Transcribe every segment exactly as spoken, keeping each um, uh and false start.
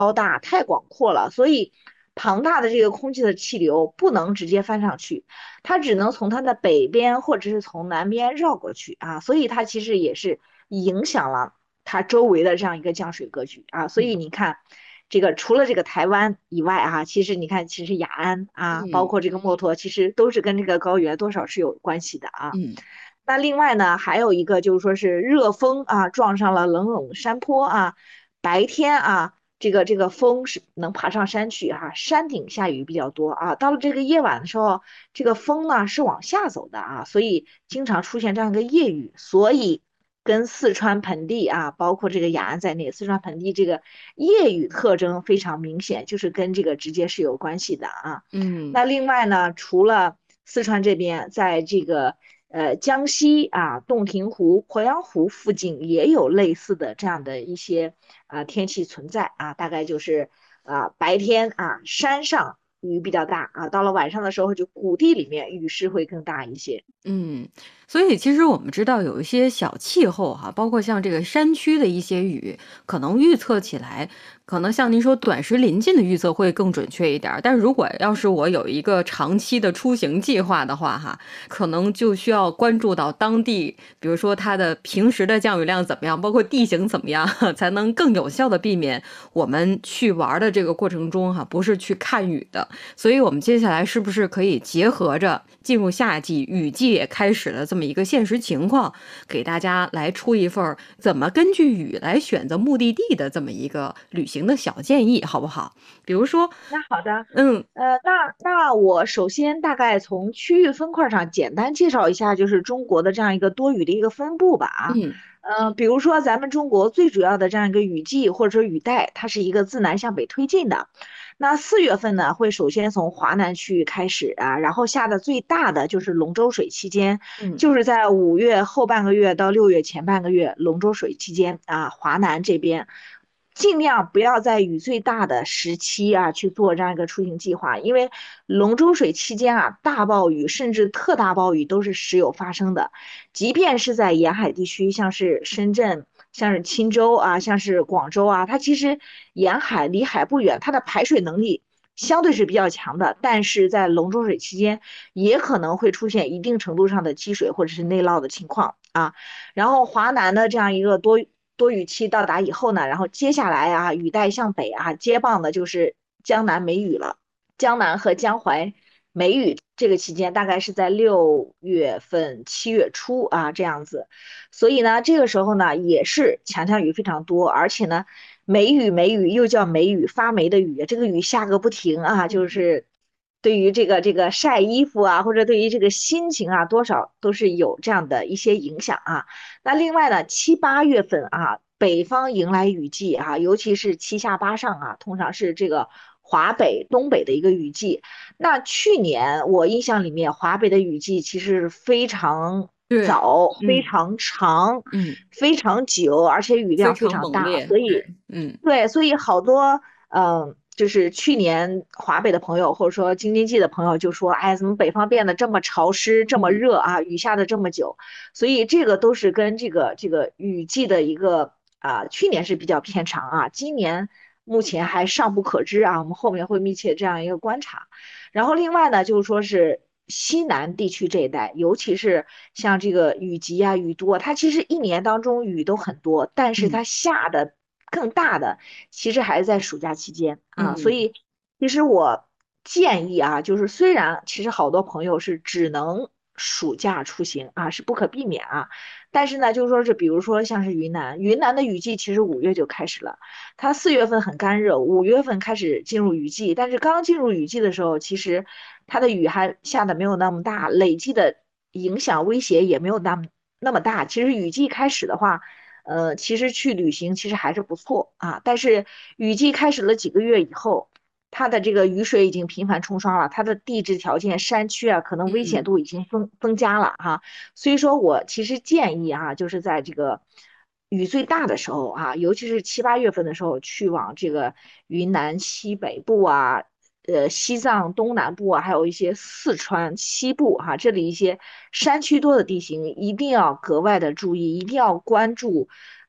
高大、太广阔了，所以庞大的这个空气的气流不能直接翻上去，它只能从它的北边或者是从南边绕过去啊，所以它其实也是影响了它周围的这样一个降水格局啊。所以你看，这个除了这个台湾以外啊，其实你看，其实雅安啊，包嗯括这个墨脱，其实都是跟这个高原多少是有关系的啊。 嗯那另外呢，还有一个就是说是热风啊撞上了冷冷山坡啊，白天啊，这个这个风是能爬上山去哈、山顶下雨比较多啊，到了这个夜晚的时候，这个风呢是往下走的啊，所以经常出现这样一个夜雨，所以跟四川盆地啊，包括这个雅安在内，四川盆地这个夜雨特征非常明显，就是跟这个直接是有关系的啊。 嗯那另外呢，除了四川这边，在这个呃江西啊洞庭湖、鄱阳湖附近也有类似的这样的一些啊、天气存在啊，大概就是啊、白天啊山上雨比较大啊，到了晚上的时候就谷地里面雨势会更大一些。 嗯，所以其实我们知道有一些小气候哈，包括像这个山区的一些雨，可能预测起来，可能像您说短时临近的预测会更准确一点儿。但如果要是我有一个长期的出行计划的话哈，可能就需要关注到当地，比如说它的平时的降雨量怎么样，包括地形怎么样，才能更有效的避免我们去玩儿的这个过程中哈，不是去看雨的。所以我们接下来是不是可以结合着进入夏季，雨季也开始了这么一个现实情况，给大家来出一份儿怎么根据雨来选择目的地的这么一个旅行的小建议，好不好？比如说， 那好的， 嗯呃，那那我首先大概从区域分块上简单介绍一下，就是中国的这样一个多雨的一个分布吧啊， 嗯呃，比如说咱们中国最主要的这样一个雨季或者说雨带，它是一个自南向北推进的。那四月份呢，会首先从华南区域开始啊，然后下的最大的就是龙舟水期间， 嗯就是在五月后半个月到六月前半个月，龙舟水期间啊，华南这边。尽量不要在雨最大的时期啊去做这样一个出行计划，因为龙舟水期间啊，大暴雨甚至特大暴雨都是时有发生的。即便是在沿海地区，像是深圳、像是钦州啊、像是广州啊，它其实沿海离海不远，它的排水能力相对是比较强的，但是在龙舟水期间也可能会出现一定程度上的积水或者是内涝的情况啊。然后华南的这样一个多多雨期到达以后呢，然后接下来啊，雨带向北啊，接棒的就是江南梅雨了。江南和江淮梅雨这个期间大概是在六月份、七月初啊这样子，所以呢，这个时候呢也是强降雨非常多，而且呢，梅雨梅雨又叫梅雨，发霉的雨，这个雨下个不停啊，就是对于这个这个晒衣服啊，或者对于这个心情啊，多少都是有这样的一些影响啊。那另外呢，七八月份啊，北方迎来雨季啊，尤其是七下八上啊，通常是这个华北、东北的一个雨季。那去年我印象里面，华北的雨季其实非常对， 早、非嗯常长、 嗯， 非常久，而且雨量非非常常大， 猛烈， 所以对，嗯对，所以好多嗯。就是去年华北的朋友，或者说京津冀的朋友就说：“哎，怎么北方变得这么潮湿、这么嗯热啊？雨下的这么久。”所以这个都是跟这个这个雨季的一个啊，去年是比较偏长啊，今年目前还尚不可知啊，我们后面会密切这样一个观察。然后另外呢，就是说是西南地区这一带，尤其是像这个雨集啊、雨多啊，它其实一年当中雨都很多，但是嗯它下的更大的其实还是在暑假期间啊，所嗯以其实我建议啊，就是虽然其实好多朋友是只能暑假出行啊，是不可避免啊，但是呢，就是说是比如说像是云南，云南的雨季其实五月就开始了，它四月份很干热，五月份开始进入雨季，但是刚进入雨季的时候，其实它的雨还下的没有那么大，累积的影响威胁也没有那么那么大。其实雨季开始的话，呃，其实去旅行其实还是不错啊，但是雨季开始了几个月以后。它的这个雨水已经频繁冲刷了，它的地质条件、山区啊，可能危险嗯度已经增增加了哈。所以说我其实建议啊，就是在这个雨最大的时候啊，尤其是七八月份的时候，去往这个云南西北部啊，呃，西藏东南部啊，还有一些四川西部哈、这里一些山区多的地形，一定要格外的注意，一定要关注。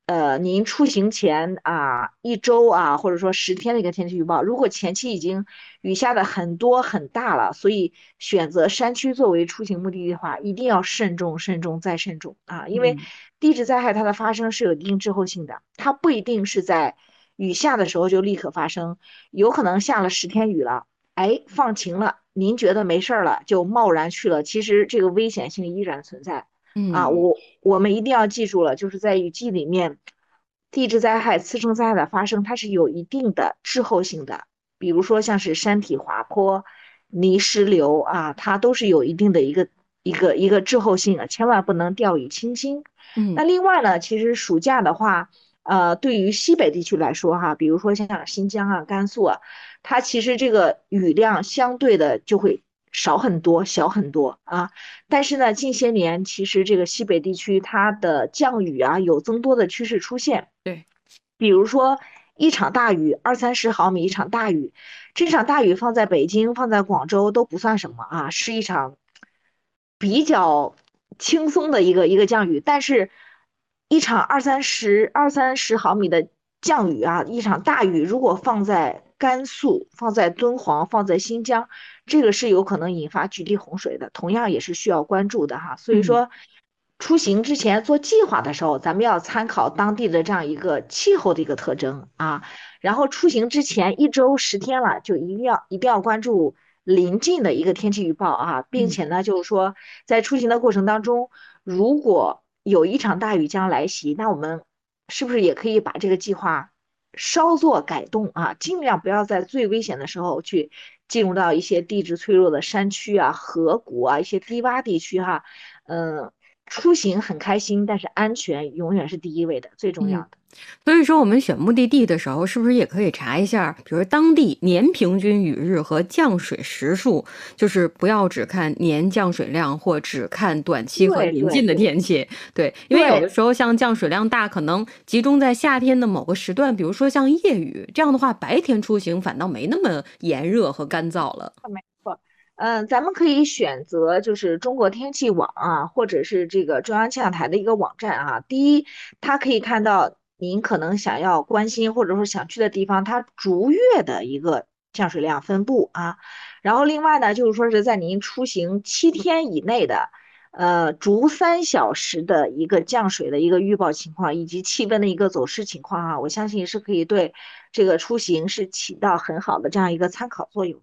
呃，您出行前啊一周啊，或者说十天的一个天气预报，如果前期已经雨下的很多很大了，所以选择山区作为出行目的地的话，一定要慎重、慎重再慎重啊，因为嗯地质灾害它的发生是有一定滞后性的，它不一定是在雨下的时候就立刻发生，有可能下了十天雨了，哎，放晴了，您觉得没事儿了，就贸然去了，其实这个危险性依然存在。啊， 嗯我我们一定要记住了，就是在雨季里面，地质灾害、次生灾害的发生，它是有一定的滞后性的。比如说像是山体滑坡、泥石流啊，它都是有一定的一个一个一个滞后性的，千万不能掉以轻心。 嗯那另外呢，其实暑假的话，呃，对于西北地区来说哈，比如说像新疆啊、甘肃啊，它其实这个雨量相对的就会少很多、小很多啊。但是呢，近些年其实这个西北地区它的降雨啊有增多的趋势出现。 对， 比如说一场大雨，二三十毫米一场大雨，这场大雨放在北京、放在广州都不算什么啊，是一场比较轻松的一个一个降雨。但是，一场二三十二三十毫米的降雨啊，一场大雨，如果放在甘肃、放在敦煌、放在新疆，这个是有可能引发局地洪水的，同样也是需要关注的哈。所以嗯说，出行之前做计划的时候，咱们要参考当地的这样一个气候的一个特征啊。然后出行之前一周十天了，就一定要一定要关注临近的一个天气预报啊，并嗯。 且呢，就是说在出行的过程当中，如果有一场大雨将来袭，那我们是不是也可以把这个计划稍作改动啊，尽量不要在最危险的时候去进入到一些地质脆弱的山区啊、河谷啊、一些低洼地区哈、嗯，出行很开心，但是安全永远是第一位的，最重要嗯， 的。 所以说我们选目的地的时候，是不是也可以查一下，比如当地年平均雨日和降水时数，就是不要只看年降水量或只看短期和对临近的对对天气。对，因为有的对， 时候像降水量大，可能集中在夏天的某个时段，比如说像夜雨，这样的话白天出行反倒没那么炎热和干燥了。 没错。嗯，咱们可以选择就是中国天气网啊，或者是这个中央气象台的一个网站啊。第一，它可以看到您可能想要关心或者说想去的地方，它逐月的一个降水量分布啊。然后另外呢，就是说是在您出行七天以内的，呃，逐三小时的一个降水的一个预报情况，以及气温的一个走势情况啊，我相信是可以对这个出行是起到很好的这样一个参考作用。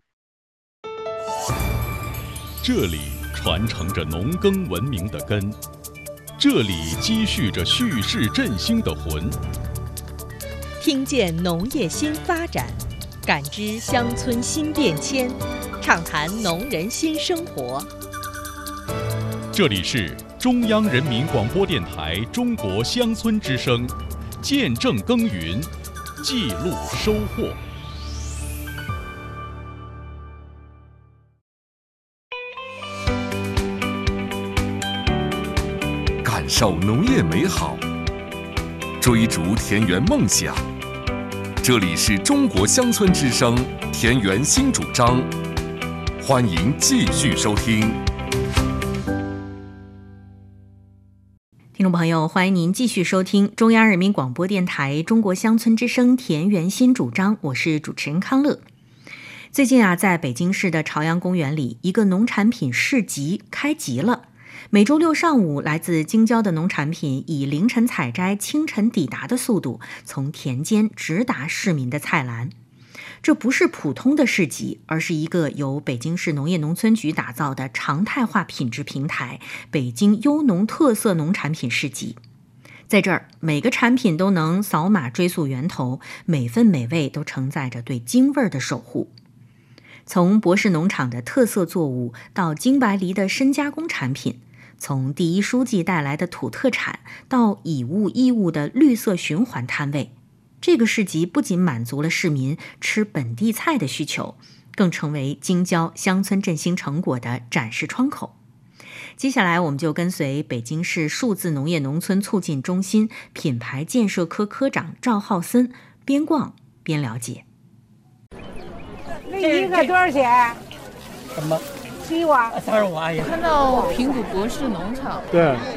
这里传承着农耕文明的根，这里积蓄着蓄势振兴的魂。 听见农业新发展，感知乡村新变迁，畅谈农人新生活。 这里是中央人民广播电台中国乡村之声，见证耕耘，记录收获。 感受农业美好，追逐田园梦想。这里是中国乡村之声田园新主张，欢迎继续收听。 听众朋友，欢迎您继续收听中央人民广播电台中国乡村之声田园新主张，我是主持人康乐。最近啊，在北京市的朝阳公园里，一个农产品市集开集了。每周六上午，来自京郊的农产品以凌晨采摘、清晨抵达的速度，从田间直达市民的菜篮。这不是普通的市集，而是一个由北京市农业农村局打造的常态化品质平台——北京优农特色农产品市集。在这儿，每个产品都能扫码追溯源头，每份美味都承载着对京味儿的守护。从博士农场的特色作物到京白梨的深加工产品，从第一书记带来的土特产到以物易物的绿色循环摊位，这个市集不仅满足了市民吃本地菜的需求，更成为京郊乡村振兴成果的展示窗口。接下来我们就跟随北京市数字农业农村促进中心品牌建设科科长赵浩森边逛边了解。 那一个多少钱？ 什么？ 西瓜三十五阿姨。 看到平谷博士农场， 对，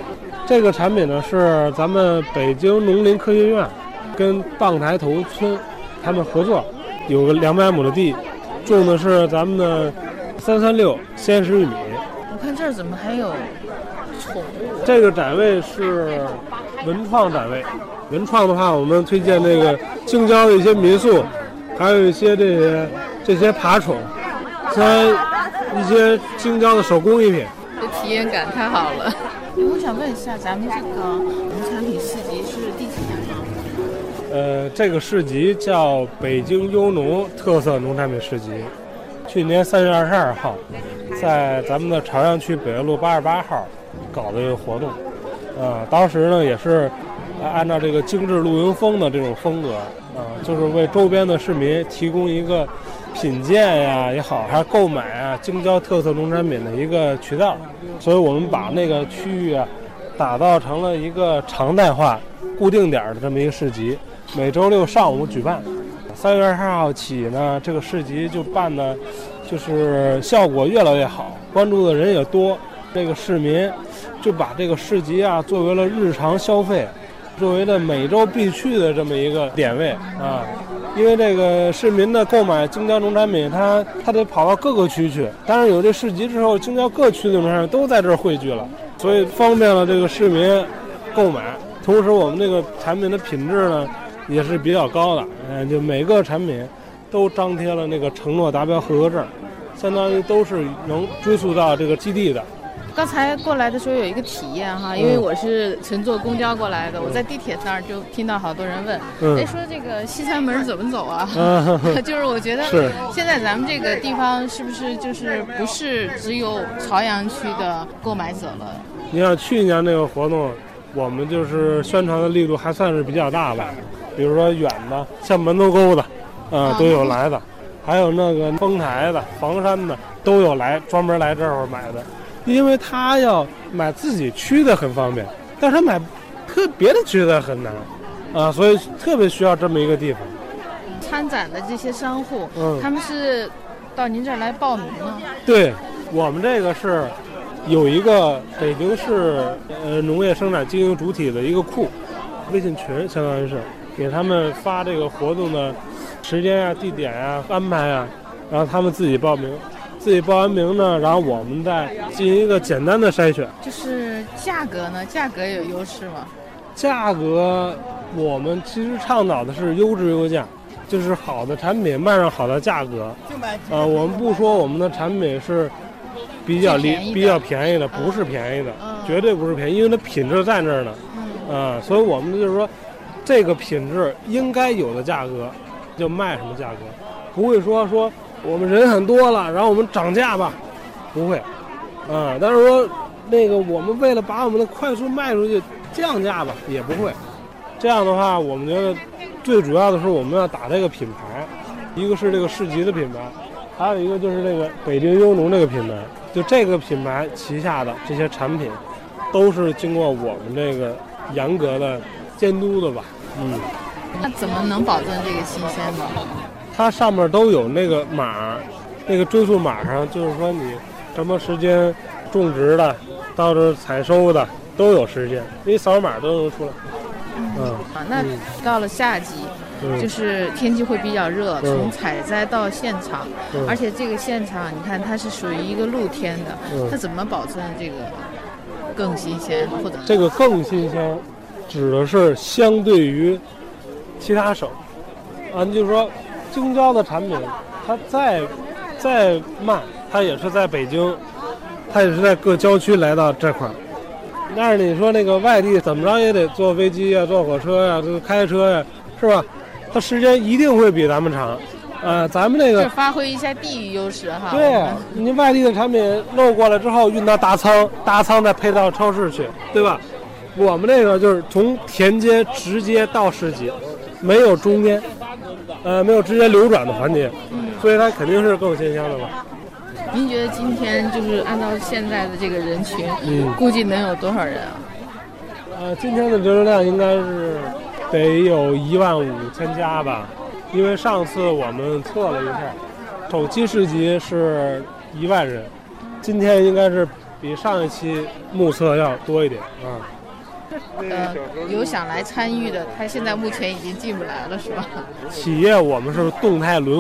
这个产品呢是咱们北京农林科学院跟荡台头村他们合作，有个两百亩的地，种的是咱们的三三六鲜食玉米。 我看这儿怎么还有宠物？ 这个展位是文创展位，文创的话，我们推荐这个京郊的一些民宿，还有一些这些这些爬宠，像一些京郊的手工艺品。 这体验感太好了。我想问一下，咱们这个农产品市集是第几年吗？ 呃，这个市集叫北京优农特色农产品市集，去年三月二十二号，在咱们的朝阳区北岳路八十八号搞的这个活动。呃，当时呢也是按照这个精致露营风的这种风格，啊、呃，就是为周边的市民提供一个品鉴呀也好，还是购买啊京郊特色农产品的一个渠道。所以我们把那个区域啊打造成了一个常态化、固定点的这么一个市集，每周六上午举办。三月二十二号起呢，这个市集就办的，就是效果越来越好，关注的人也多。这个市民就把这个市集啊作为了日常消费，作为了每周必去的这么一个点位啊。因为这个市民的购买京郊农产品，他他得跑到各个区去，但是有这市集之后，京郊各区的农产品都在这儿汇聚了，所以方便了这个市民购买。同时，我们这个产品的品质呢也是比较高的，嗯，就每个产品都张贴了那个承诺达标合格证，相当于都是能追溯到这个基地的。 刚才过来的时候有一个体验哈，因为我是乘坐公交过来的，嗯、我在地铁那儿就听到好多人问，嗯、哎，说这个西三门怎么走啊？嗯、就是我觉得现在咱们这个地方是不是就是不是只有朝阳区的购买者了？ 你像去年那个活动，我们就是宣传的力度还算是比较大吧，比如说远的，像门头沟的，啊、呃、都有来的，还有那个丰台的、房山的都有来，专门来这儿买的。因为他要买自己区的很方便，但是他买特别的区的很难啊，所以特别需要这么一个地方。 参展的这些商户，嗯，他们是到您这儿来报名吗？ 对，我们这个是有一个北京市呃农业生产经营主体的一个库微信群，相当于是给他们发这个活动的时间啊、地点啊、安排啊，然后他们自己报名。自己报完名呢，然后我们再进行一个简单的筛选。 就是价格呢，价格有优势吗？ 价格我们其实倡导的是优质优价，就是好的产品卖上好的价格。呃，我们不说我们的产品是比较低、比较便宜的，不是便宜的，嗯、绝对不是便宜，因为它品质在那儿呢。啊、呃，所以我们就是说，这个品质应该有的价格就卖什么价格，不会说说。我们人很多了，然后我们涨价吧，不会，啊，但是说那个我们为了把我们的快速卖出去，降价吧也不会。这样的话，我们觉得最主要的是我们要打这个品牌，一个是这个市集的品牌，还有一个就是这个北京优农这个品牌。就这个品牌旗下的这些产品，都是经过我们这个严格的监督的吧。嗯， 那怎么能保证这个新鲜呢？ 它上面都有那个码，那个追溯码上就是说你什么时间种植的，到这采收的都有时间，你扫码都能出来。 嗯，啊，那到了夏季，嗯、就是天气会比较热，嗯、从采摘到现场，嗯、而且这个现场你看它是属于一个露天的，嗯、它怎么保证这个更新鲜？或者这个更新鲜，指的是相对于其他省，啊，就是说。京郊的产品，它再再慢，它也是在北京，它也是在各郊区来到这块儿。但是你说那个外地怎么着也得坐飞机呀、坐火车呀、这个开车呀，是吧？它时间一定会比咱们长。呃，咱们那个就发挥一下地域优势哈。 对，你外地的产品漏过来之后运到大仓，大仓再配到超市去，对吧？我们这个就是从田间直接到市集，没有中间。呃，没有直接流转的环节，嗯，所以它肯定是更新鲜的吧。 您觉得今天就是按照现在的这个人群，嗯，估计能有多少人啊？ 呃，今天的人流量应该是得有一万五千加吧，因为上次我们测了一下，首期市集是一万人，今天应该是比上一期目测要多一点啊。 呃，有想来参与的，他现在目前已经进不来了，是吧？ 企业我们是动态轮